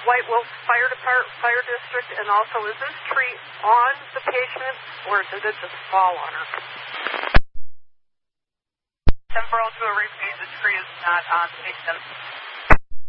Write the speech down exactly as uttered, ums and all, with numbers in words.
White Wolf Fire Depart Fire District, and also, is this tree on the patient, or did it just fall on her? ten four oh two, repeat, the tree is not on the patient.